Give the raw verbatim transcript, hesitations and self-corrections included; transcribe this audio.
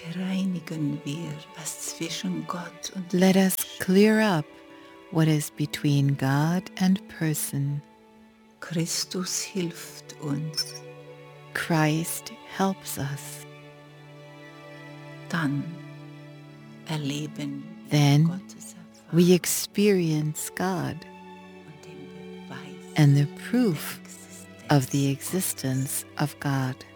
bereinigen wir, was zwischen Gott und Let us clear up what is between God and person. Christus hilft uns. Christ helps us. Dann erleben wir Then Gottes Erfahrung we experience God und den Beweis and the der proof Existenz of the Gottes. existence of God.